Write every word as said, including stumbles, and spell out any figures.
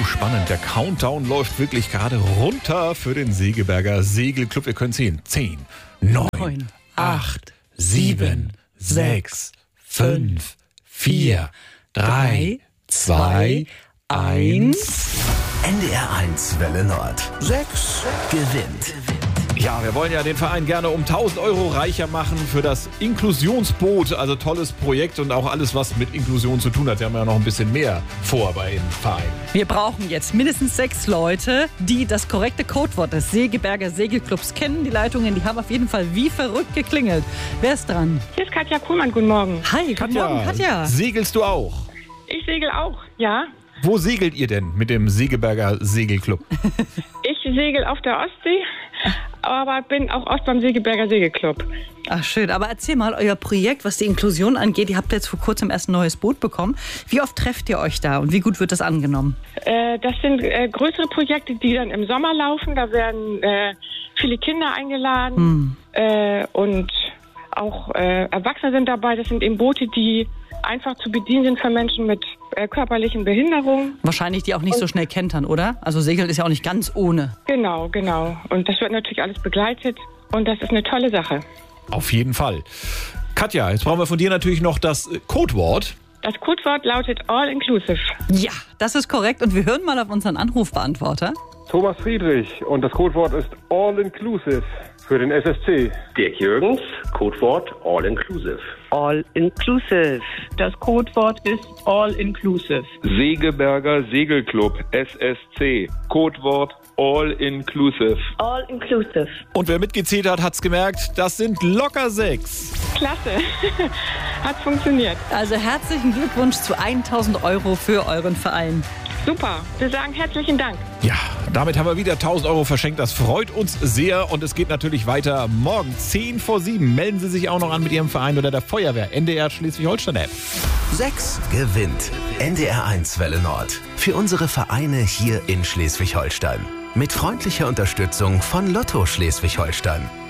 spannend. Der Countdown läuft wirklich gerade runter für den Segeberger Segelclub. Wir können sehen. zehn, neun, acht, sieben, sechs, fünf, vier, drei, zwei, eins. N D R eins Welle Nord. sechs gewinnt. Ja, wir wollen ja den Verein gerne um tausend Euro reicher machen für das Inklusionsboot. Also tolles Projekt und auch alles, was mit Inklusion zu tun hat. Wir haben ja noch ein bisschen mehr vor bei dem Verein. Wir brauchen jetzt mindestens sechs Leute, die das korrekte Codewort des Segeberger Segelclubs kennen. Die Leitungen, die haben auf jeden Fall wie verrückt geklingelt. Wer ist dran? Hier ist Katja Kuhlmann, guten Morgen. Hi, guten Katja, Morgen, Katja. Segelst du auch? Ich segel auch, ja. Wo segelt ihr denn mit dem Segeberger Segelclub? Ich segel auf der Ostsee, aber bin auch oft beim Segeberger Segelclub. Ach schön, aber erzähl mal, euer Projekt, was die Inklusion angeht, ihr habt jetzt vor kurzem erst ein neues Boot bekommen. Wie oft trefft ihr euch da und wie gut wird das angenommen? Äh, das sind äh, größere Projekte, die dann im Sommer laufen. Da werden äh, viele Kinder eingeladen Hm. äh, und auch äh, Erwachsene sind dabei. Das sind eben Boote, die einfach zu bedienen sind für Menschen mit äh, körperlichen Behinderungen. Wahrscheinlich die auch nicht so schnell kentern, oder? Also Segeln ist ja auch nicht ganz ohne. Genau, genau. Und das wird natürlich alles begleitet und das ist eine tolle Sache. Auf jeden Fall. Katja, jetzt brauchen wir von dir natürlich noch das Codewort. Das Codewort lautet All Inclusive. Ja, das ist korrekt und wir hören mal auf unseren Anrufbeantworter. Thomas Friedrich und das Codewort ist All Inclusive für den S S C. Dirk Jürgens, Codewort All Inclusive. All Inclusive. Das Codewort ist All Inclusive. Segeberger Segelclub S S C. Codewort All Inclusive. All Inclusive. Und wer mitgezählt hat, hat's gemerkt, das sind locker sechs. Klasse. Hat funktioniert. Also herzlichen Glückwunsch zu tausend Euro für euren Verein. Super. Wir sagen herzlichen Dank. Ja, damit haben wir wieder tausend Euro verschenkt. Das freut uns sehr und es geht natürlich weiter. Morgen zehn vor sieben melden Sie sich auch noch an mit Ihrem Verein oder der Feuerwehr. N D R Schleswig-Holstein-App. sechs gewinnt. N D R eins Welle Nord. Für unsere Vereine hier in Schleswig-Holstein. Mit freundlicher Unterstützung von Lotto Schleswig-Holstein.